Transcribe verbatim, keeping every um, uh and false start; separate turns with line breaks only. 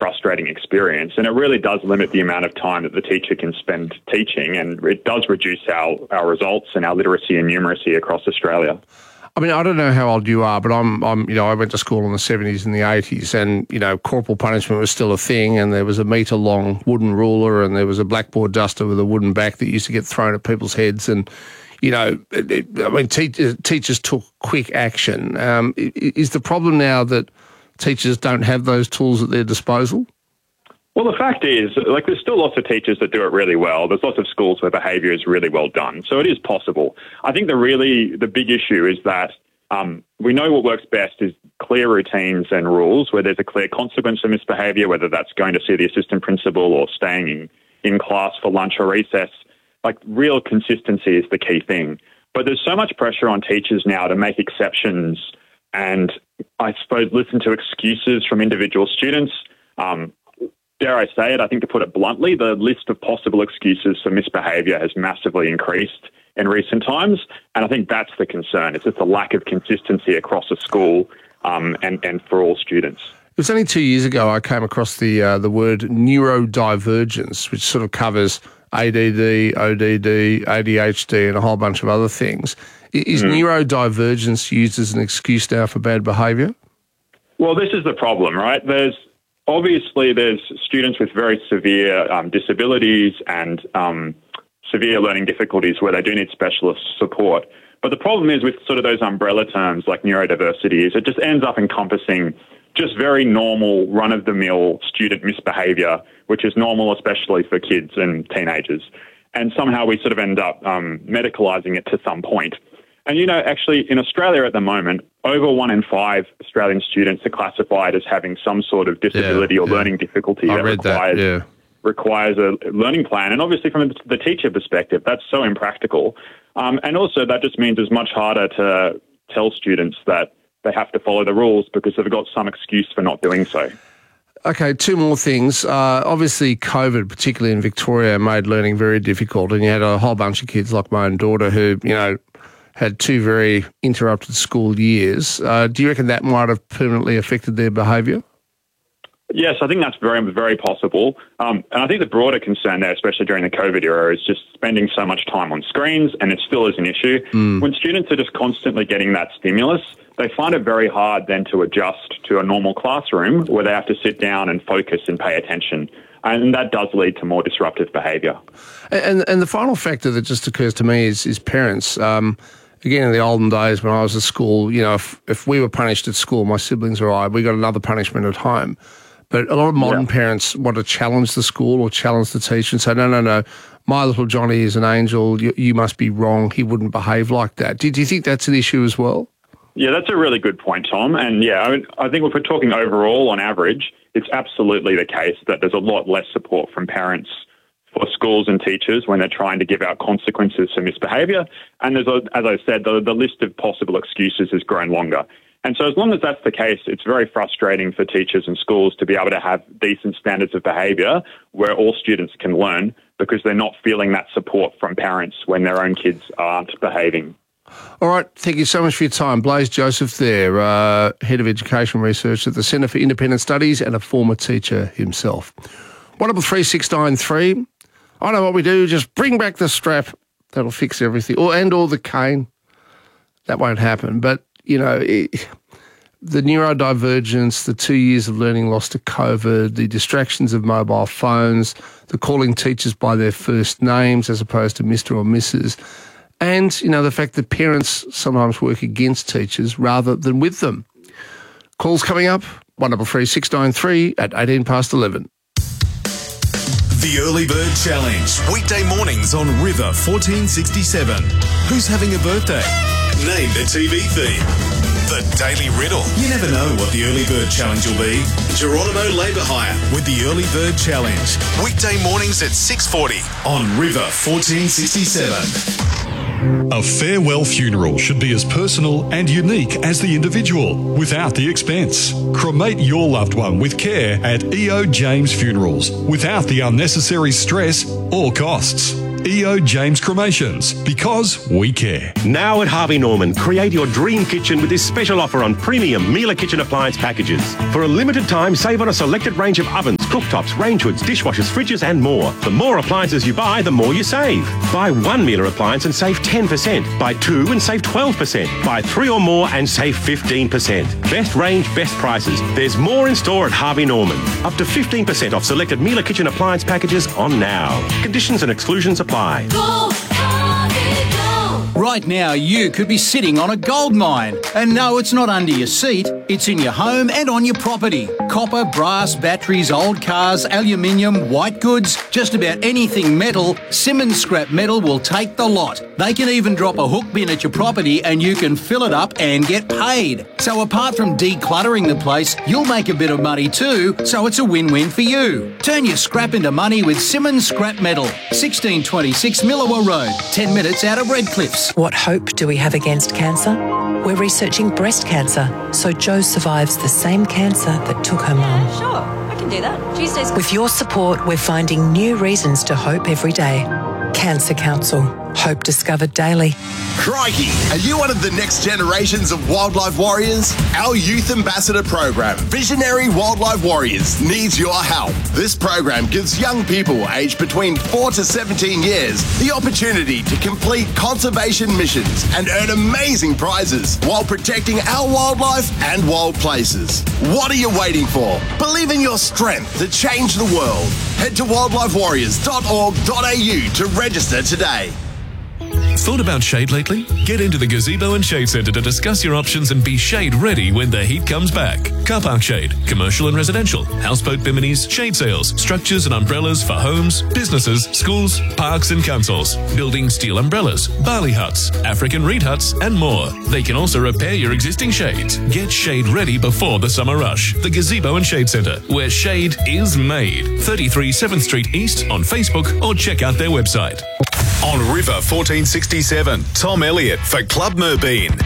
frustrating experience, and it really does limit the amount of time that the teacher can spend teaching, and it does reduce our, our results and our literacy and numeracy across Australia.
I mean, I don't know how old you are, but I'm, I'm, you know, I went to school in the seventies and the eighties, and, you know, corporal punishment was still a thing, and there was a metre-long wooden ruler, and there was a blackboard duster with a wooden back that used to get thrown at people's heads, and, you know, it, it, I mean, te- teachers took quick action. Um, is the problem now that teachers don't have those tools at their disposal?
Well, the fact is, like, there's still lots of teachers that do it really well. There's lots of schools where behaviour is really well done. So it is possible. I think the really, the big issue is that um, we know what works best is clear routines and rules where there's a clear consequence for misbehaviour, whether that's going to see the assistant principal or staying in, in class for lunch or recess. Like, real consistency is the key thing. But there's so much pressure on teachers now to make exceptions and, I suppose, listen to excuses from individual students. Um, Dare I say it, I think to put it bluntly, the list of possible excuses for misbehaviour has massively increased in recent times. And I think that's the concern. It's just a lack of consistency across a school um, and, and for all students.
It was only two years ago I came across the uh, the word neurodivergence, which sort of covers A D D, O D D, A D H D and a whole bunch of other things. Is mm. neurodivergence used as an excuse now for bad behaviour? Well,
this is the problem, right? There's Obviously, there's students with very severe um, disabilities and um, severe learning difficulties where they do need specialist support. But the problem is with sort of those umbrella terms like neurodiversity is it just ends up encompassing just very normal, run-of-the-mill student misbehaviour, which is normal especially for kids and teenagers. And somehow we sort of end up um, medicalising it to some point. And, you know, actually in Australia at the moment, over one in five Australian students are classified as having some sort of disability yeah, or yeah. learning difficulty
I
that,
read
requires,
that yeah.
requires a learning plan. And obviously from the teacher perspective, that's so impractical. Um, and also that just means it's much harder to tell students that they have to follow the rules because they've got some excuse for not doing so.
Okay, two more things. Uh, obviously, COVID, particularly in Victoria, made learning very difficult, and you had a whole bunch of kids like my own daughter who, you know, had two very interrupted school years. Uh, do you reckon that might have permanently affected their behaviour?
Yes, I think that's very, very possible. Um, and I think the broader concern there, especially during the COVID era, is just spending so much time on screens, and it still is an issue. Mm. When students are just constantly getting that stimulus, they find it very hard then to adjust to a normal classroom where they have to sit down and focus and pay attention. And that does lead to more disruptive behaviour. And,
and the final factor that just occurs to me is, is parents. Um, Again, in the olden days when I was at school, you know, if, if we were punished at school, my siblings or I, we got another punishment at home. But a lot of modern yeah. parents want to challenge the school or challenge the teacher and say, no, no, no, my little Johnny is an angel. You, you must be wrong. He wouldn't behave like that. Do, do you think that's an issue as well?
Yeah, that's a really good point, Tom. And yeah, I, mean, I think if we're talking overall on average, it's absolutely the case that there's a lot less support from parents for schools and teachers when they're trying to give out consequences for misbehaviour. And there's, a, as I said, the, the list of possible excuses has grown longer. And so as long as that's the case, it's very frustrating for teachers and schools to be able to have decent standards of behaviour where all students can learn because they're not feeling that support from parents when their own kids aren't behaving.
All right, thank you so much for your time. Blaise Joseph there, uh, Head of Education Research at the Centre for Independent Studies and a former teacher himself. one double three six nine three. I know what we do, just bring back the strap. That'll fix everything. Or and or the cane. That won't happen. But, you know, it, the neurodivergence, the two years of learning lost to COVID, the distractions of mobile phones, the calling teachers by their first names as opposed to Mister or Missus, and, you know, the fact that parents sometimes work against teachers rather than with them. Calls coming up, one double three six nine three at eighteen past eleven.
The Early Bird Challenge. Weekday mornings on River fourteen sixty-seven. Who's having a birthday? Name the T V theme. The Daily Riddle. You never know what the Early Bird Challenge will be. Geronimo Labour Hire with the Early Bird Challenge. Weekday mornings at six forty on River fourteen sixty-seven.
A farewell funeral should be as personal and unique as the individual, without the expense. Cremate your loved one with care at E O James Funerals, without the unnecessary stress or costs. E O James Cremations, because we care.
Now at Harvey Norman, create your dream kitchen with this special offer on premium Miele kitchen appliance packages. For a limited time, save on a selected range of ovens, cooktops, range hoods, dishwashers, fridges and more. The more appliances you buy, the more you save. Buy one Miele appliance and save ten percent. Buy two and save twelve percent. Buy three or more and save fifteen percent. Best range, best prices. There's more in store at Harvey Norman. Up to fifteen percent off selected Miele kitchen appliance packages on now. Conditions and exclusions apply.
Go, Harvey, go.
Right now, you could be sitting on a gold mine. And no, it's not under your seat. It's in your home and on your property. Copper, brass, batteries, old cars, aluminium, white goods, just about anything metal, Simmons Scrap Metal will take the lot. They can even drop a hook bin at your property and you can fill it up and get paid. So apart from decluttering the place, you'll make a bit of money too, so it's a win-win for you. Turn your scrap into money with Simmons Scrap Metal. sixteen twenty-six Millawa Road, ten minutes out of Redcliffs.
What hope do we have against cancer? We're researching breast cancer, so Jo survives the same cancer that took her mum.
Sure, I can do that. Tuesdays.
With your support, we're finding new reasons to hope every day. Cancer Council. Hope discovered daily.
Crikey! Are you one of the next generations of wildlife warriors? Our Youth Ambassador program, Visionary Wildlife Warriors, needs your help. This program gives young people aged between four to seventeen years the opportunity to complete conservation missions and earn amazing prizes while protecting our wildlife and wild places. What are you waiting for? Believe in your strength to change the world. Head to wildlife warriors dot org dot a u to register today.
Thought about shade lately? Get into the Gazebo and Shade Centre to discuss your options and be shade ready when the heat comes back. Car park shade, commercial and residential, houseboat biminis, shade sails, structures and umbrellas for homes, businesses, schools, parks and councils, building steel umbrellas, barley huts, African reed huts and more. They can also repair your existing shades. Get shade ready before the summer rush. The Gazebo and Shade Centre, where shade is made. thirty-three seventh Street East on Facebook or check out their website.
On River fourteen sixty-seven, Tom Elliott for Club Merbeen.